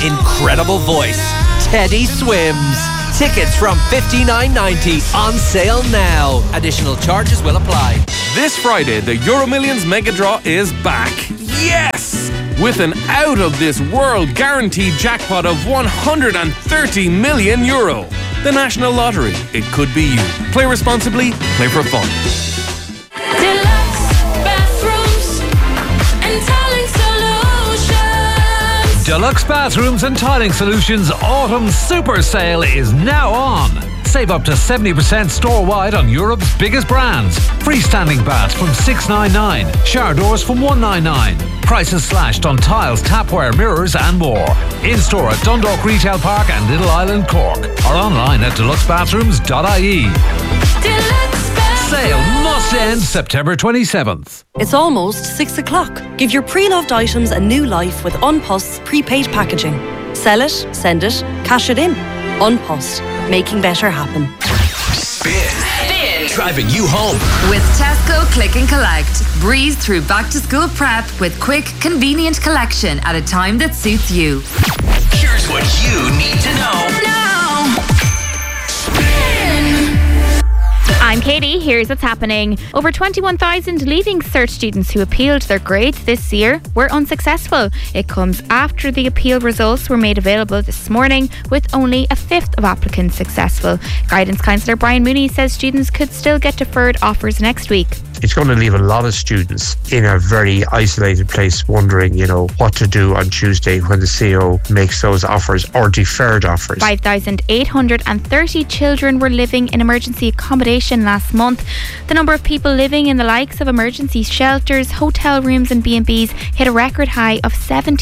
incredible voice, Teddy Swims. Tickets from $59.90 on sale now. Additional charges will apply. This Friday, the EuroMillions Mega Draw is back. Yes! With an out-of-this-world guaranteed jackpot of €130 million. The National Lottery. It could be you. Play responsibly. Play for fun. Deluxe bathrooms and tiling solutions. Deluxe Bathrooms and Tiling Solutions Autumn Super Sale is now on. Save up to 70% store-wide on Europe's biggest brands. Freestanding baths from $699. Shower doors from $199. Prices slashed on tiles, tapware, mirrors and more. In-store at Dundalk Retail Park and Little Island, Cork. Or online at deluxebathrooms.ie. Deluxe bathrooms. Sale must end September 27th. It's almost 6 o'clock. Give your pre-loved items a new life with Unpost's prepaid packaging. Sell it, send it, cash it in. Unpost, making better happen. Spin. Driving you home. With Tesco Click and Collect. Breeze through back to school prep with quick, convenient collection at a time that suits you. Here's what you need to know. Now. Spin. I'm Katie, here's what's happening. Over 21,000 Leaving Cert students who appealed their grades this year were unsuccessful. It comes after the appeal results were made available this morning, with only a fifth of applicants successful. Guidance Counsellor Brian Mooney says students could still get deferred offers next week. It's going to leave a lot of students in a very isolated place wondering, what to do on Tuesday when the CO makes those offers or deferred offers. 5,830 children were living in emergency accommodation last month. The number of people living in the likes of emergency shelters, hotel rooms and B&Bs hit a record high of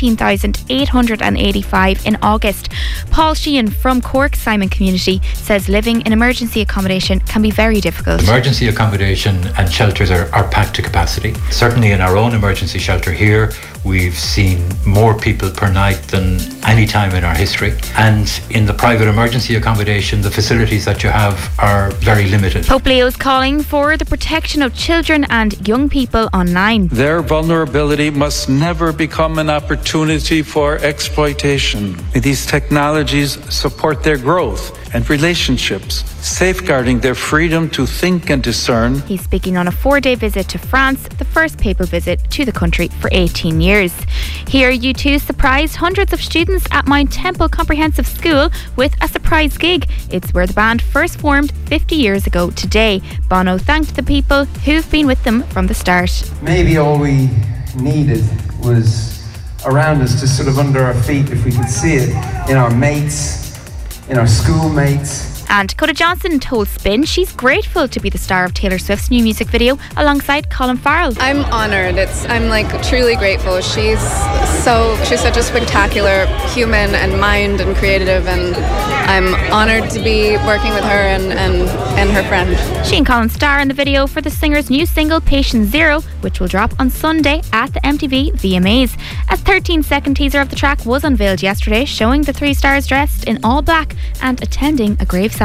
17,885 in August. Paul Sheehan from Cork Simon Community says living in emergency accommodation can be very difficult. Emergency accommodation and shelters are packed to capacity. Certainly in our own emergency shelter here, we've seen more people per night than any time in our history. And in the private emergency accommodation, the facilities that you have are very limited. Pope Leo is calling for the protection of children and young people online. Their vulnerability must never become an opportunity for exploitation. May these technologies support their growth and relationships, safeguarding their freedom to think and discern. He's speaking on a 4-day visit to France, the first papal visit to the country for 18 years. Here, U2 surprised hundreds of students at Mount Temple Comprehensive School with a surprise gig. It's where the band first formed 50 years ago today. Bono thanked the people who've been with them from the start. Maybe all we needed was around us, just sort of under our feet, if we could see it, in our mates, in our schoolmates. And Coda Johnson told Spin she's grateful to be the star of Taylor Swift's new music video alongside Colin Farrell. I'm honoured. I'm truly grateful. She's such a spectacular human and mind and creative, and I'm honoured to be working with her and her friend. She and Colin star in the video for the singer's new single Patient Zero, which will drop on Sunday at the MTV VMAs. A 13-second teaser of the track was unveiled yesterday, showing the three stars dressed in all black and attending a graveside.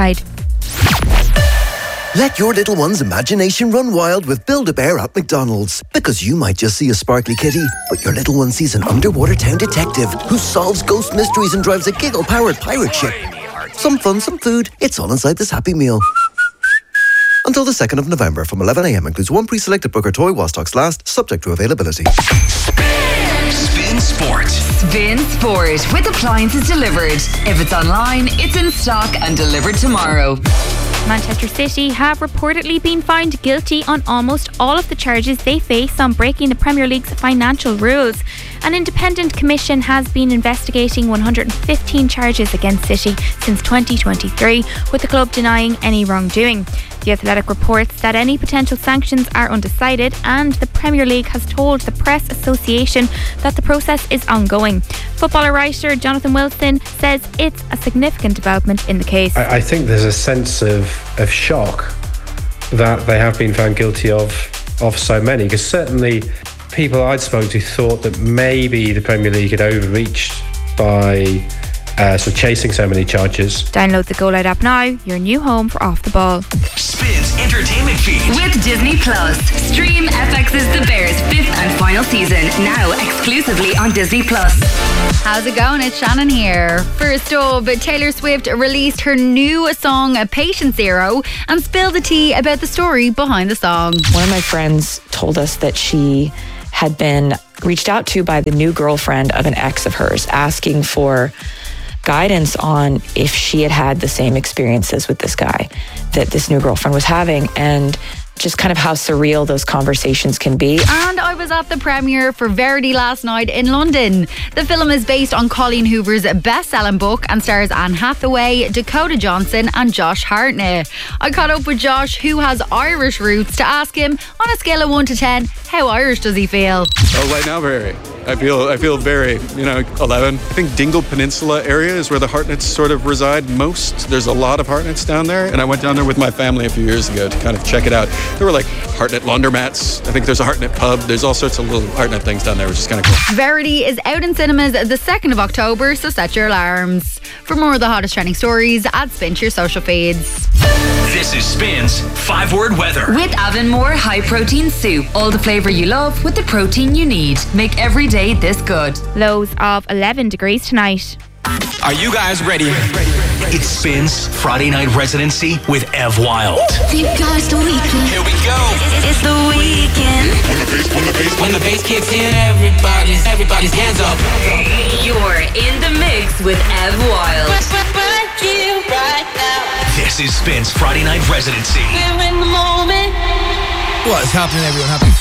Let your little one's imagination run wild with Build-A-Bear at McDonald's. Because you might just see a sparkly kitty, but your little one sees an underwater town detective who solves ghost mysteries and drives a giggle-powered pirate ship. Some fun, some food. It's all inside this Happy Meal. Until the 2nd of November from 11 a.m. includes one pre-selected Booker toy while stocks last, subject to availability. Spin Sport. Spin Sport with appliances delivered. If it's online, it's in stock and delivered tomorrow. Manchester City have reportedly been found guilty on almost all of the charges they face on breaking the Premier League's financial rules. An independent commission has been investigating 115 charges against City since 2023, with the club denying any wrongdoing. The Athletic reports that any potential sanctions are undecided, and the Premier League has told the Press Association that the process is ongoing. Footballer writer Jonathan Wilson says it's a significant development in the case. I think there's a sense of shock that they have been found guilty of so many, because certainly people I'd spoken to thought that maybe the Premier League had overreached by So chasing so many charges. Download the Go Loud app now, your new home for Off the Ball. Spins Entertainment Feed. With Disney Plus. Stream FX's The Bears 5th and final season, now exclusively on Disney Plus. How's it going? It's Shannon here. First up, Taylor Swift released her new song, Patient Zero, and spilled the tea about the story behind the song. One of my friends told us that she had been reached out to by the new girlfriend of an ex of hers, asking for guidance on if she had had the same experiences with this guy that this new girlfriend was having, and just kind of how surreal those conversations can be. And I was at the premiere for Verity last night in London. The film is based on Colleen Hoover's best-selling book and stars Anne Hathaway, Dakota Johnson and Josh Hartnett. I caught up with Josh, who has Irish roots, to ask him, on a scale of 1 to 10, how Irish does he feel? Oh, right now, very. I feel very, 11. I think Dingle Peninsula area is where the Hartnetts sort of reside most. There's a lot of Hartnetts down there, and I went down there with my family a few years ago to kind of check it out. There were like Hartnett laundromats. I think there's a Hartnett pub. There's all sorts of little Hartnett things down there, which is kind of cool. Verity is out in cinemas the 2nd of October, so set your alarms. For more of the hottest trending stories, add Spin to your social feeds. This is Spin's 5-word weather. With Avonmore High Protein Soup. All the flavour you love with the protein you need. Make every day this good. Lows of 11 degrees tonight. Are you guys ready? It's Spin's Friday Night Residency with Ev Wild. Thank God it's the weekend. Here we go. It's the weekend. When the bass kicks in, everybody's hands up. You're in the mix with Ev Wild. Right now. This is Spin's Friday Night Residency. We're in the moment. What is happening, everyone? Happy